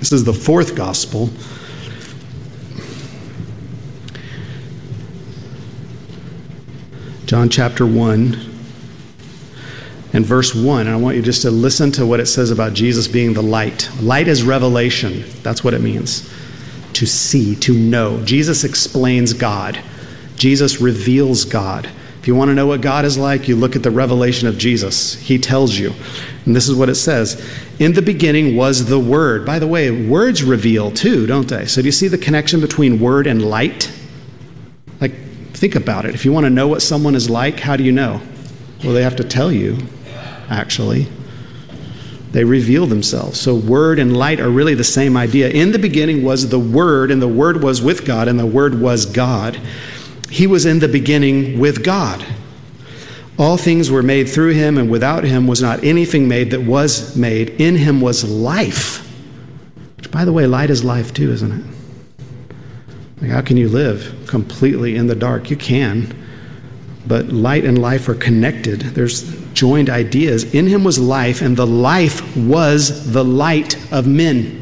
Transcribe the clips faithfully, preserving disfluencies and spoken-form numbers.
This is the fourth gospel. John chapter one and verse one. And I want you just to listen to what it says about Jesus being the light. Light is revelation. That's what it means. To see, to know. Jesus explains God. Jesus reveals God. If you want to know what God is like, you look at the revelation of Jesus. He tells you. And this is what it says. In the beginning was the Word. By the way, words reveal too, don't they? So do you see the connection between word and light? Like, think about it. If you want to know what someone is like, how do you know? Well, they have to tell you, actually. They reveal themselves. So word and light are really the same idea. In the beginning was the Word, and the Word was with God, and the Word was God. He was in the beginning with God. All things were made through him, and without him was not anything made that was made. In him was life. Which, by the way, light is life too, isn't it? Like, how can you live completely in the dark? You can. But light and life are connected. There's joined ideas. In him was life, and the life was the light of men.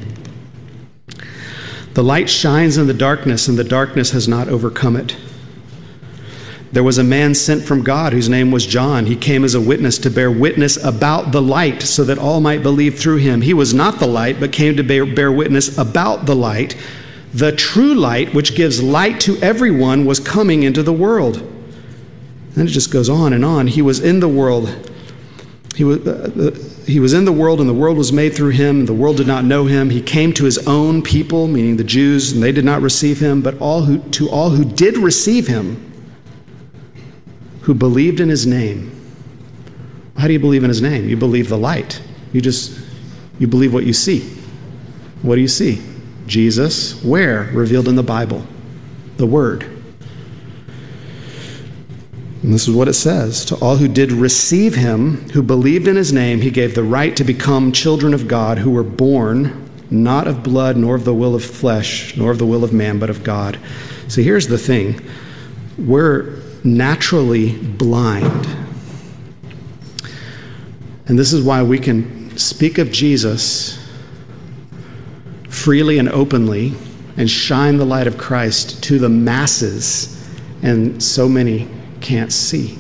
The light shines in the darkness, and the darkness has not overcome it. There was a man sent from God whose name was John. He came as a witness to bear witness about the light so that all might believe through him. He was not the light, but came to bear, bear witness about the light. The true light, which gives light to everyone, was coming into the world. Then it just goes on and on. He was in the world. He was, uh, he was in the world, and the world was made through him. The world did not know him. He came to his own people, meaning the Jews, and they did not receive him. But all who, to all who did receive him, who believed in his name. How do you believe in his name? You believe the light. You just, you believe what you see. What do you see? Jesus, where? Revealed in the Bible. The Word. And this is what it says. To all who did receive him, who believed in his name, he gave the right to become children of God, who were born not of blood, nor of the will of flesh, nor of the will of man, but of God. So here's the thing. We're naturally blind. And this is why we can speak of Jesus freely and openly and shine the light of Christ to the masses, and so many can't see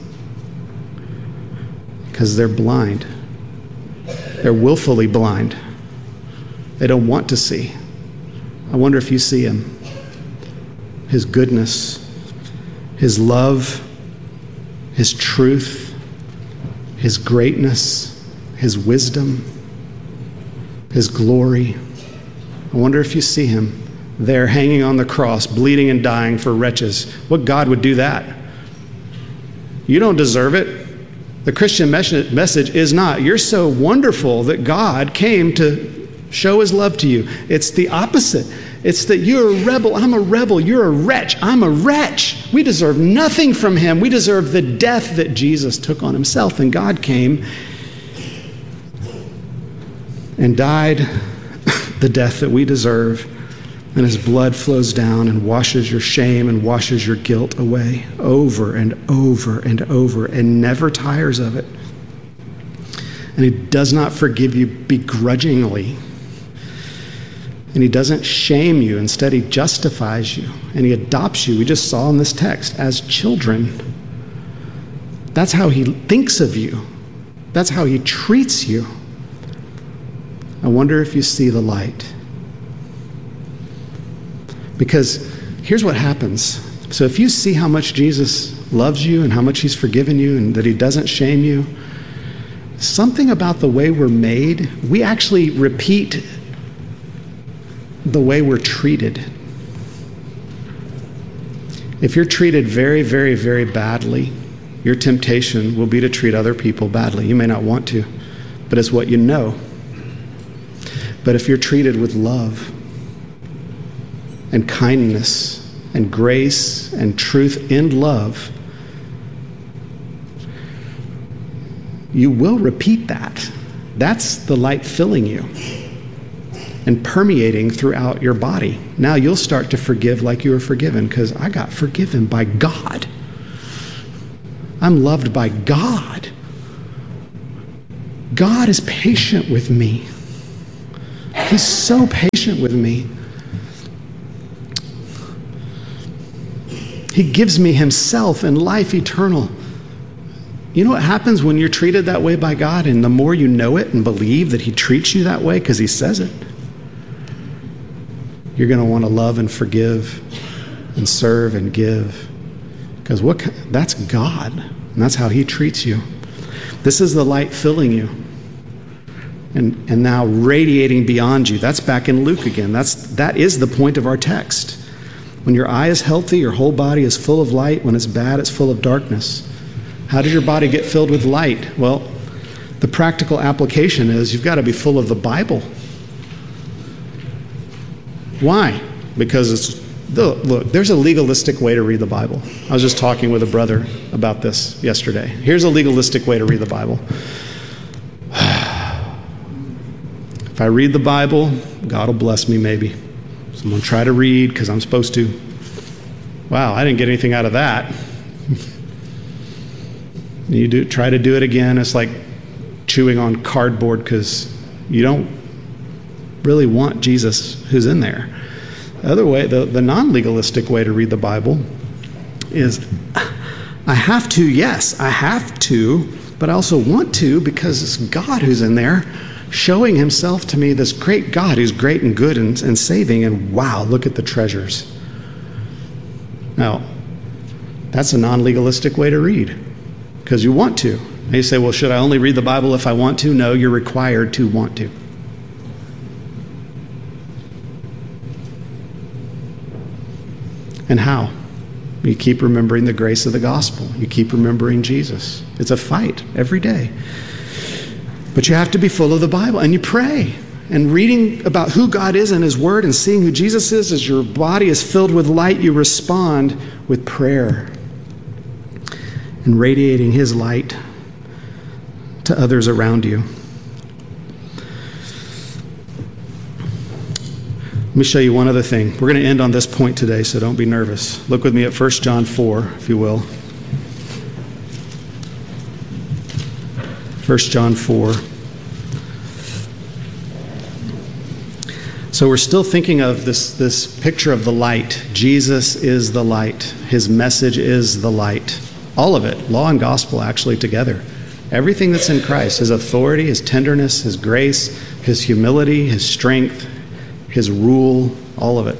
because they're blind. They're willfully blind. They don't want to see. I wonder if you see him. His goodness, his love, his truth, his greatness, his wisdom, his glory. I wonder if you see him there hanging on the cross, bleeding and dying for wretches. What God would do that? You don't deserve it. The Christian mes- message is not, you're so wonderful that God came to show his love to you. It's the opposite. It's that you're a rebel. I'm a rebel. You're a wretch. I'm a wretch. We deserve nothing from him. We deserve the death that Jesus took on himself. And God came and died the death that we deserve. And his blood flows down and washes your shame and washes your guilt away over and over and over and never tires of it. And he does not forgive you begrudgingly. And he doesn't shame you. Instead, he justifies you. And he adopts you, we just saw in this text, as children. That's how he thinks of you. That's how he treats you. I wonder if you see the light. Because here's what happens. So if you see how much Jesus loves you and how much he's forgiven you and that he doesn't shame you, something about the way we're made, we actually repeat the way we're treated. If you're treated very, very, very badly, your temptation will be to treat other people badly. You may not want to, but it's what you know. But if you're treated with love and kindness and grace and truth and love, you will repeat that. That's the light filling you and permeating throughout your body. Now you'll start to forgive like you were forgiven, because I got forgiven by God. I'm loved by God. God is patient with me. He's so patient with me. He gives me himself and life eternal. You know what happens when you're treated that way by God, and the more you know it and believe that he treats you that way because he says it, you're going to want to love and forgive and serve and give, because what that's God, and that's how he treats you. This is the light filling you and and now radiating beyond you. That's back in Luke again. That's that is the point of our text. When your eye is healthy, your whole body is full of light. When it's bad, it's full of darkness. How does your body get filled with light? Well, the practical application is you've got to be full of the Bible. Why? Because it's, look, there's a legalistic way to read the Bible. I was just talking with a brother about this yesterday. Here's a legalistic way to read the Bible. If I read the Bible, God will bless me maybe. So I'm going to try to read because I'm supposed to. Wow, I didn't get anything out of that. You do try to do it again. It's like chewing on cardboard because you don't really want Jesus who's in there. The other way, the, the non-legalistic way to read the Bible is I have to, yes, I have to, but I also want to because it's God who's in there showing himself to me, this great God who's great and good and, and saving, and wow, look at the treasures. Now, that's a non-legalistic way to read. Because you want to. And you say, well, should I only read the Bible if I want to? No, you're required to want to. And how? You keep remembering the grace of the gospel. You keep remembering Jesus. It's a fight every day. But you have to be full of the Bible. And you pray. And reading about who God is and his word and seeing who Jesus is, as your body is filled with light, you respond with prayer. And radiating his light to others around you. Let me show you one other thing. We're going to end on this point today, so don't be nervous. Look with me at First John four, if you will. First John four. So we're still thinking of this, this picture of the light. Jesus is the light. His message is the light. All of it, law and gospel actually together. Everything that's in Christ, his authority, his tenderness, his grace, his humility, his strength, his rule, all of it.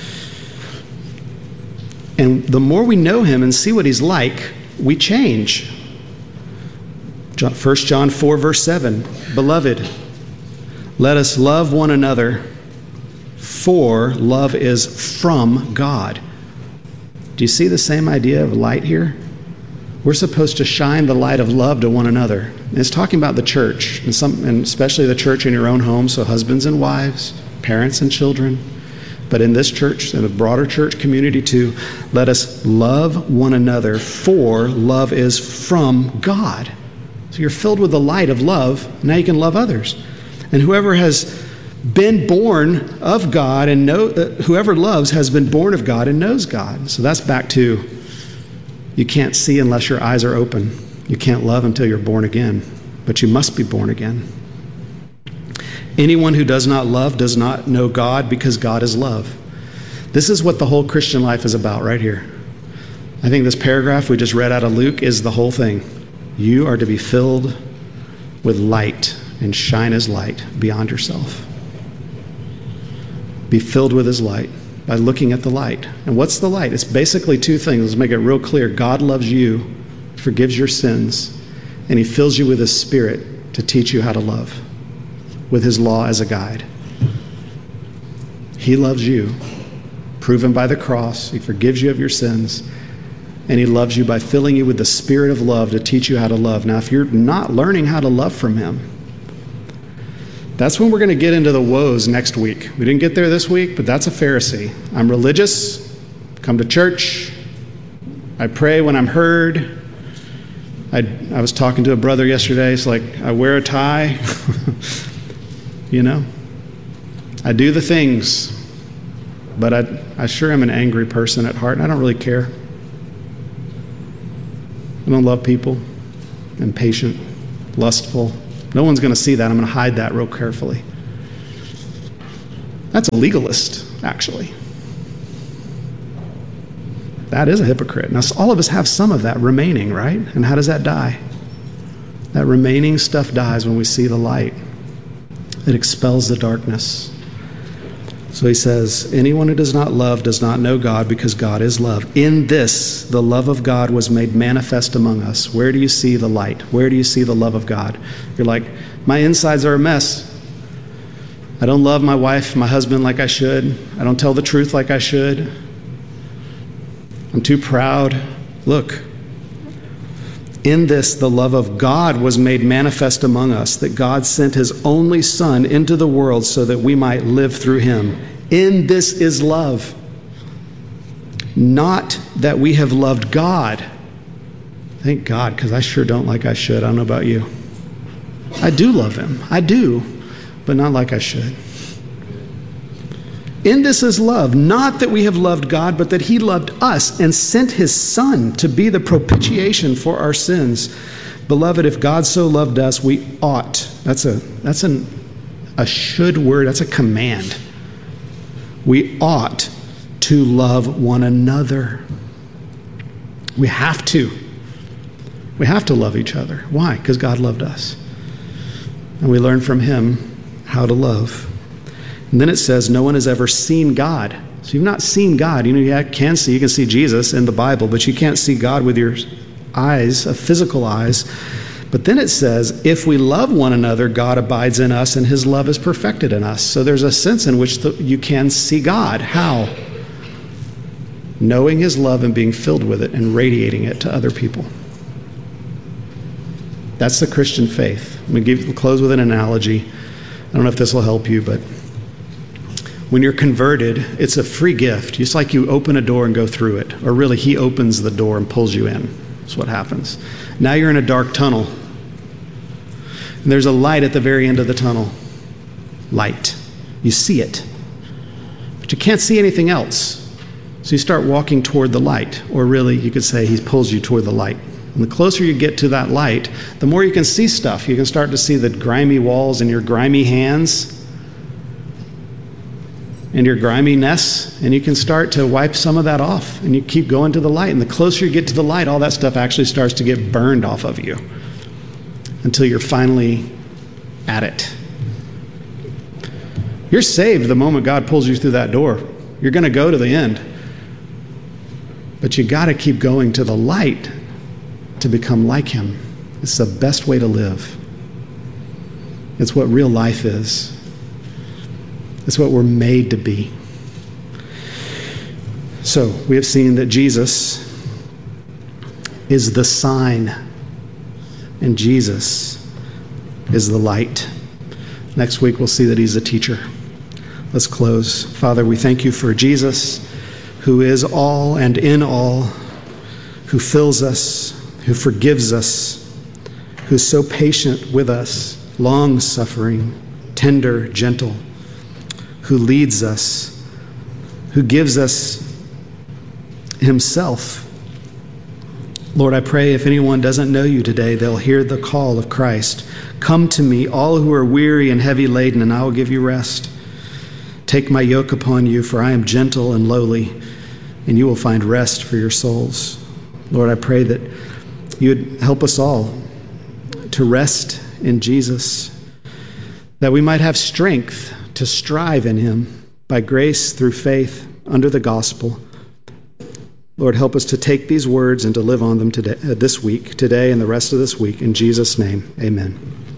And the more we know him and see what he's like, we change. First John four, verse seven, Beloved, let us love one another, for love is from God. Do you see the same idea of light here? We're supposed to shine the light of love to one another. And it's talking about the church, and, some, and especially the church in your own home, so husbands and wives, parents and children. But in this church, in the broader church community too, let us love one another, for love is from God. So you're filled with the light of love, now you can love others. And whoever has been born of God and know, uh, whoever loves has been born of God and knows God. So that's back to, you can't see unless your eyes are open. You can't love until you're born again, but you must be born again. Anyone who does not love does not know God, because God is love. This is what the whole Christian life is about right here. I think this paragraph we just read out of Luke is the whole thing. You are to be filled with light and shine as light beyond yourself. Be filled with his light by looking at the light. And what's the light? It's basically two things. Let's make it real clear. God loves you, forgives your sins, and he fills you with his Spirit to teach you how to love, with his law as a guide. He loves you, proven by the cross. He forgives you of your sins, and he loves you by filling you with the Spirit of love to teach you how to love. Now, if you're not learning how to love from him, that's when we're going to get into the woes next week. We didn't get there this week, but that's a Pharisee. I'm religious, come to church, I pray when I'm heard. I, I was talking to a brother yesterday. It's like, I wear a tie. You know, I do the things, but I, I sure am an angry person at heart, and I don't really care. I don't love people. Impatient, lustful. No one's going to see that. I'm going to hide that real carefully. That's a legalist, actually. That is a hypocrite. Now, all of us have some of that remaining, right? And how does that die? That remaining stuff dies when we see the light. It expels the darkness. So he says, anyone who does not love does not know God, because God is love. In this, the love of God was made manifest among us. Where do you see the light? Where do you see the love of God? You're like, my insides are a mess. I don't love my wife, my husband like I should. I don't tell the truth like I should. I'm too proud. Look, in this, the love of God was made manifest among us, that God sent his only Son into the world so that we might live through him. In this is love. Not that we have loved God. Thank God, because I sure don't like I should. I don't know about you. I do love him. I do, but not like I should. In this is love, not that we have loved God, but that he loved us and sent his Son to be the propitiation for our sins. Beloved, if God so loved us, we ought. That's a that's an a should word. That's a command. We ought to love one another. We have to. We have to love each other. Why? Because God loved us. And we learn from him how to love. And then it says, no one has ever seen God. So you've not seen God. You know, you can see, you can see Jesus in the Bible, but you can't see God with your eyes, uh, physical eyes. But then it says, if we love one another, God abides in us and his love is perfected in us. So there's a sense in which the, you can see God. How? Knowing his love and being filled with it and radiating it to other people. That's the Christian faith. I'm going to give, close with an analogy. I don't know if this will help you, but when you're converted, it's a free gift. Just like you open a door and go through it. Or really, he opens the door and pulls you in. That's what happens. Now you're in a dark tunnel. And there's a light at the very end of the tunnel. Light. You see it. But you can't see anything else. So you start walking toward the light. Or really, you could say he pulls you toward the light. And the closer you get to that light, the more you can see stuff. You can start to see the grimy walls and your grimy hands and your griminess, and you can start to wipe some of that off, and you keep going to the light. And the closer you get to the light, all that stuff actually starts to get burned off of you until you're finally at it. You're saved the moment God pulls you through that door. You're going to go to the end. But you got to keep going to the light to become like him. It's the best way to live. It's what real life is. It's what we're made to be. So we have seen that Jesus is the sign and Jesus is the light. Next week we'll see that he's the teacher. Let's close. Father, we thank you for Jesus, who is all and in all, who fills us, who forgives us, who's so patient with us, long-suffering, tender, gentle, who leads us, who gives us himself. Lord, I pray if anyone doesn't know you today, they'll hear the call of Christ. Come to me, all who are weary and heavy laden, and I will give you rest. Take my yoke upon you, for I am gentle and lowly, and you will find rest for your souls. Lord, I pray that you would help us all to rest in Jesus, that we might have strength to strive in him by grace through faith under the gospel. Lord, help us to take these words and to live on them today, uh, this week, today and the rest of this week. In Jesus' name, amen.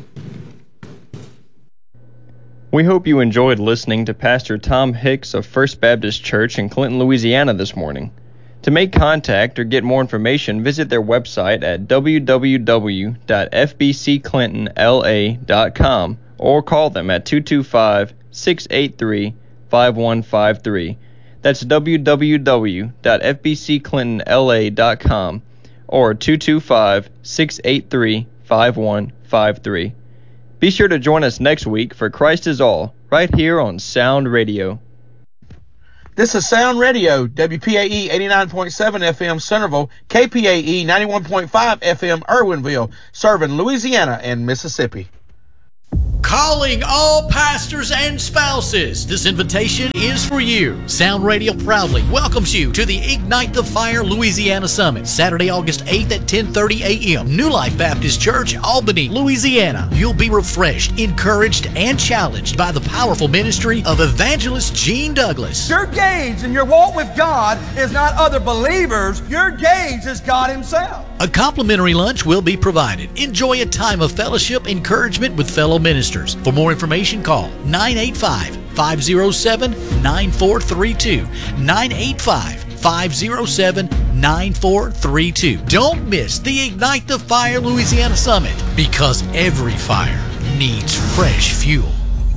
We hope you enjoyed listening to Pastor Tom Hicks of First Baptist Church in Clinton, Louisiana this morning. To make contact or get more information, visit their website at w w w dot f b c clinton l a dot com or call them at two two five, six eight three, five one five three. That's w w w dot f b c clinton l a dot com or two two five, six eight three, five one five three. Be sure to join us next week for Christ is All, right here on Sound Radio. This is Sound Radio, W P A E eighty-nine point seven F M Centerville, K P A E ninety-one point five F M Irwinville, serving Louisiana and Mississippi. Calling all pastors and spouses. This invitation is for you. Sound Radio proudly welcomes you to the Ignite the Fire Louisiana Summit, Saturday, August eighth at ten thirty a.m. New Life Baptist Church, Albany, Louisiana. You'll be refreshed, encouraged, and challenged by the powerful ministry of evangelist Gene Douglas. Your gauge in your walk with God is not other believers. Your gauge is God Himself. A complimentary lunch will be provided. Enjoy a time of fellowship, encouragement with fellow ministers. For more information, call nine eight five, five oh seven, nine four three two. nine eight five, five oh seven, nine four three two. Don't miss the Ignite the Fire Louisiana Summit, because every fire needs fresh fuel.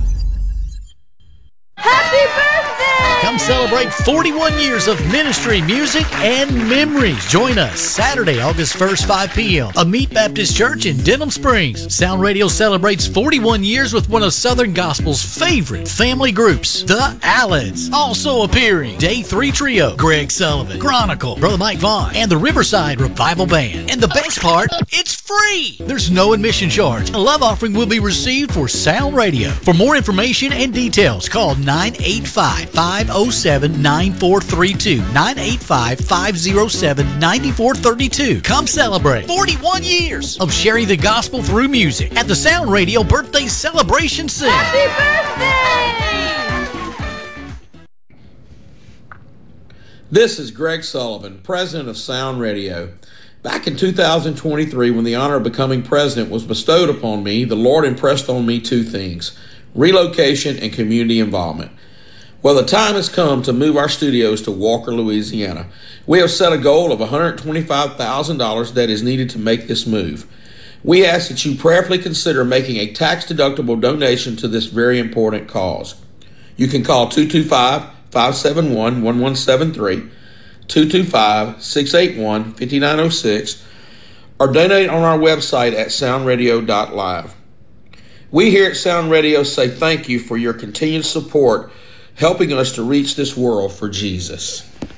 Happy birthday! Come celebrate forty-one years of ministry, music, and memories. Join us Saturday, August first, five p.m. Amite Baptist Church in Denham Springs. Sound Radio celebrates forty-one years with one of Southern Gospel's favorite family groups, the Allads. Also appearing, Day three Trio, Greg Sullivan, Chronicle, Brother Mike Vaughn, and the Riverside Revival Band. And the best part, it's free. There's no admission charge. A love offering will be received for Sound Radio. For more information and details, call nine eight five, five oh seven, nine four three two. nine eight five, five oh seven, nine four three two. Come celebrate forty-one years of sharing the gospel through music at the Sound Radio Birthday Celebration Center. Happy birthday! This is Greg Sullivan, president of Sound Radio. Back in two thousand twenty-three, when the honor of becoming president was bestowed upon me, the Lord impressed on me two things: relocation and community involvement. Well, the time has come to move our studios to Walker, Louisiana. We have set a goal of one hundred twenty-five thousand dollars that is needed to make this move. We ask that you prayerfully consider making a tax-deductible donation to this very important cause. You can call two two five, five seven one, one one seven three, two two five, six eight one, five nine zero six, or donate on our website at sound radio dot live. We here at Sound Radio say thank you for your continued support, helping us to reach this world for Jesus.